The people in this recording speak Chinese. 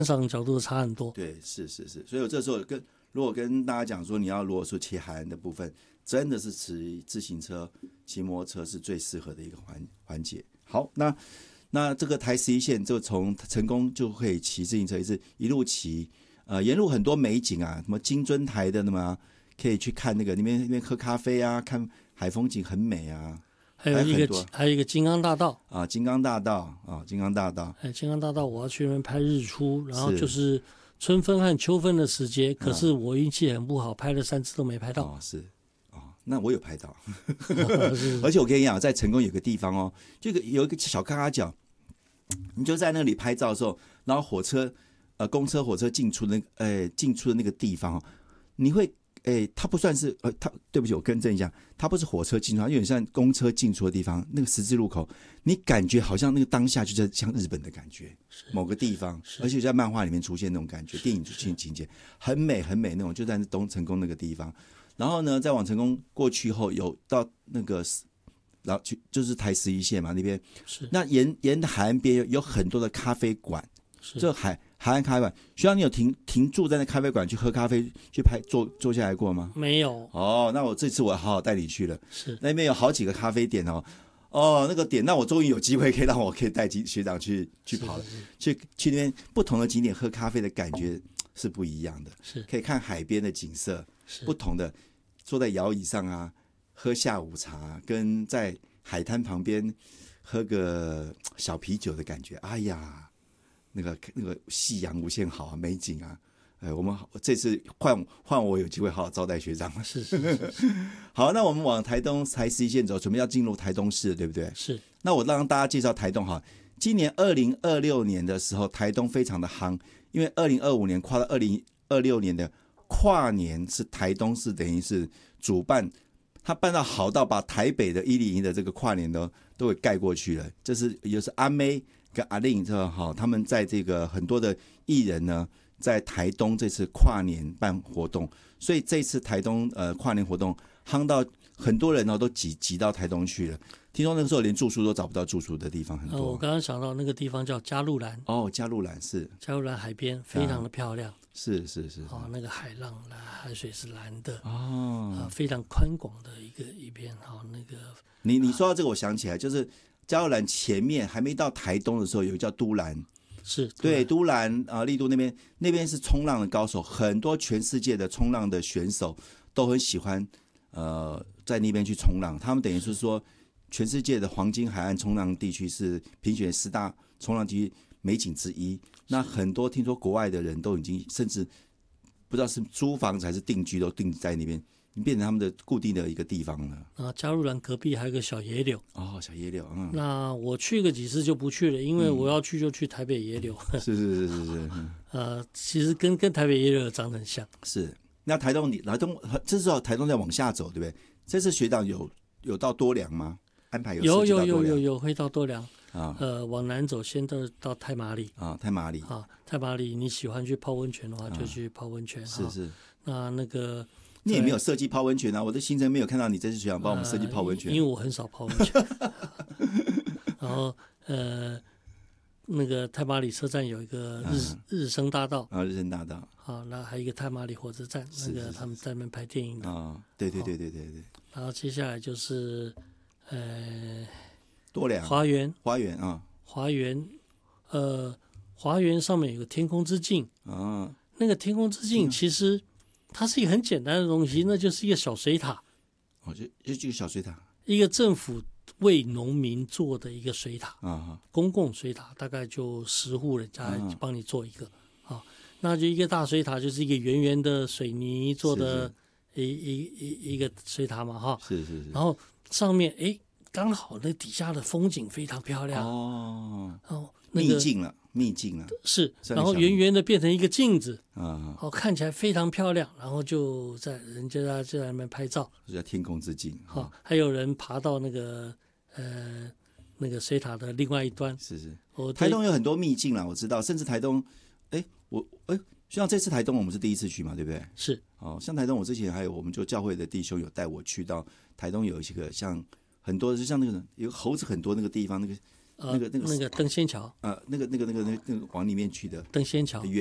赏角度差很多。 对，是，所以我这时候如果跟大家讲说，如果说骑海岸的部分，真的是骑自行车、骑摩托车是最适合的一个环节。好，那这个台11线就从成功就可以骑自行车，一路骑，沿路很多美景啊，什么金樽台的，那么可以去看那边喝咖啡啊，看海风景很美啊。 还有一个金刚大道啊，金刚大道。金刚大道我要去那边拍日出，然后就是春分和秋分的时节，可是我运气很不好，拍了3次都没拍到。 那我有拍到，而且我跟你讲，在成功有个地方哦，有一个小咔咔角，你就在那里拍照的时候，然后公车、火车进出的那个地方哦，你会。它不算是对不起，我更正一下，它不是火车进出，它有点像公车进出的地方。那个十字路口，你感觉好像那个当下就在像日本的感觉，某个地方，而且在漫画里面出现那种感觉，电影情节很美很美那种，就在成功那个地方。然后呢，再往成功过去后，有到那个，然后就是台11线嘛那边，那沿海岸边有很多的咖啡馆，这海岸咖啡馆，学长，你有停住在那咖啡馆去喝咖啡去坐下来过吗？ 没有。 那我这次我好好带你去了。 是那边有好几个咖啡点那个点，那我终于有机会可以带学长去跑了，去那边不同的景点喝咖啡的感觉是不一样的， 是可以看海边的景色，不同的坐在摇椅上啊，喝下午茶，跟在海滩旁边喝个小啤酒的感觉，哎呀。那个夕阳无限好啊，美景啊，我们这次换我有机会好好招待学长了。 是好，那我们往台11线走，准备要进入台东市了，对不对？ 是。 那我让大家介绍台东哈。今年2026年的时候，台东非常的夯，因为2025年跨到2026年的跨年是台东市等于是主办，他办到好到把台北的101的这个跨年都给盖过去了。这是也是阿妹跟阿令他们在这个很多的艺人呢，在台东这次跨年办活动，所以这次台东跨年活动夯到很多人都挤到台东去了。听说那个时候连住宿都找不到住宿的地方很多。 我刚刚想到那个地方叫加路兰。 加路兰是加路兰海边非常的漂亮。 是。 那个海浪海水是蓝的。非常宽广的一边。那个你说到这个，我想起来，就是加路兰前面还没到台东的时候，有一个叫都兰。 是对，都兰丽都那边是冲浪的高手，很多全世界的冲浪的选手都很喜欢在那边去冲浪。他们等于是说，全世界的黄金海岸冲浪地区是评选10大冲浪地区美景之一。那很多听说国外的人都已经甚至不知道是租房子还是定居，都定在那边，已经变成他们的固定的一个地方了。 加路兰隔壁还有个小野柳。 小野柳。 那我去个几次就不去了，因为我要去就去台北野柳。 是。 其实跟台北野柳长得很像。 是。那台东这时候台东在往下走，对不对？这次学长有到多良吗？安排有会到多良。往南走，先到太麻里。太麻里，你喜欢去泡温泉的话，就去泡温泉。 是。 那个你也没有设计泡温泉啊？我的行程没有看到你这次学长帮我们设计泡温泉。 因为我很少泡温泉。然后那个太麻里车站有一个日升大道。 日升大道。 那还有一个太麻里火车站，那个他们在那边拍电影的。 对。 然后接下来就是多良花园。花园上面有个天空之镜。那个天空之镜其实它是一个很简单的东西，那就是一个小水塔。 就这个小水塔， 一个政府为农民做的一个水塔。公共水塔，大概就10户人家帮你做一个。那就一个大水塔，就是一个圆圆的水泥做的一个水塔嘛。 是。 然后上面刚好那底下的风景非常漂亮。 秘境了。 是。然后圆圆的变成一个镜子。看起来非常漂亮。然后就人家就在那边拍照， 就叫天空之镜。 还有人爬到那个水塔的另外一端。 是。台东有很多秘境啦，我知道，甚至台东，像这次台东我们是第一次去嘛，对不对？ 是。 像台东我之前还有我们就教会的弟兄有带我去到台东，有一些个像很多就像那个有猴子很多那个地方，那个那个灯仙桥， 那个往里面去的灯仙桥。